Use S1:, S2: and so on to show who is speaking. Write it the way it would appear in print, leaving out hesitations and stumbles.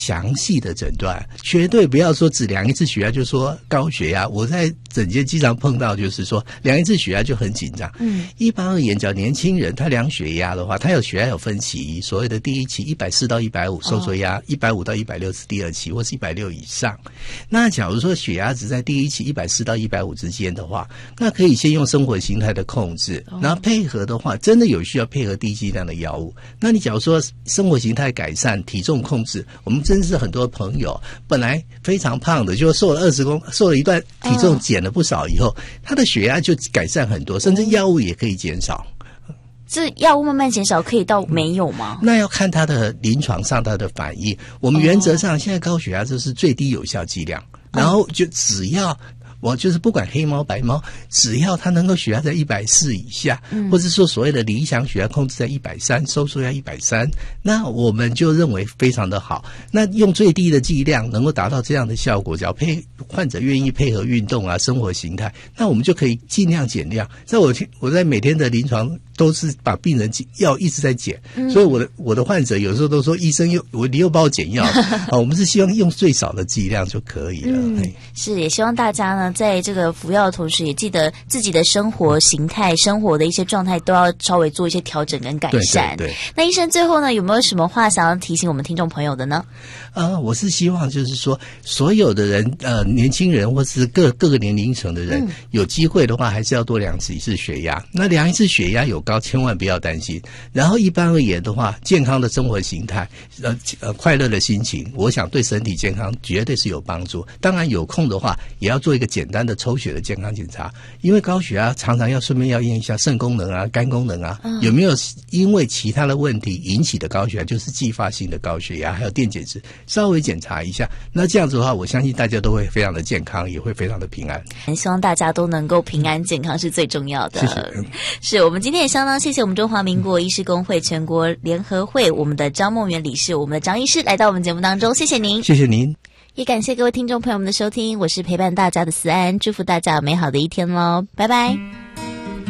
S1: 详细的诊断，绝对不要说只量一次血压就说高血压。我在诊间经常碰到，就是说量一次血压就很紧张。一般而言，只要年轻人他量血压的话，他有血压有分期，所谓的第一期140到150收缩压，150到160是第二期，或是160以上。那假如说血压只在第一期140到150之间的话，那可以先用生活形态的控制，然后配合的话，真的有需要配合低剂量的药物。那你假如说生活形态改善、体重控制，我们真是很多朋友本来非常胖的，就瘦了瘦了一段体重减了不少以后，他的血压就改善很多，甚至药物也可以减少。
S2: 这药物慢慢减少可以到没有吗？
S1: 那要看他的临床上他的反应。我们原则上现在高血压就是最低有效剂量，然后就只要我就是不管黑猫白猫，只要它能够血压在140以下，或者说所谓的理想血压控制在130，收缩压130，那我们就认为非常的好。那用最低的剂量能够达到这样的效果，只要患者愿意配合运动啊、生活形态，那我们就可以尽量减量。在我在每天的临床都是把病人药一直在减，所以我的患者有时候都说医生你又帮我减药我们是希望用最少的剂量就可以了。
S2: 是，也希望大家呢在这个服药的同时，也记得自己的生活形态、生活的一些状态都要稍微做一些调整跟改善。对。那医生最后呢，有没有什么话想要提醒我们听众朋友的呢？
S1: 我是希望就是说，所有的人年轻人或是各个年龄层的人，有机会的话，还是要多量一次血压。那量一次血压有高，千万不要担心。然后一般而言的话，健康的生活形态，快乐的心情，我想对身体健康绝对是有帮助。当然有空的话，也要做一个简单的抽血的健康检查，因为高血压常常要顺便要验一下肾功能啊、肝功能啊，有没有因为其他的问题引起的高血压，就是继发性的高血压，还有电解质，稍微检查一下。那这样子的话，我相信大家都会非常的健康，也会非常的平安。
S2: 希望大家都能够平安健康是最重要的。是我们今天也相当谢谢我们中华民国医师公会全国联合会我们的张梦媛理事，我们的张医师来到我们节目当中，谢谢您。
S1: 谢谢您。
S2: 也感谢各位听众朋友们的收听，我是陪伴大家的思安，祝福大家有美好的一天咯，拜拜。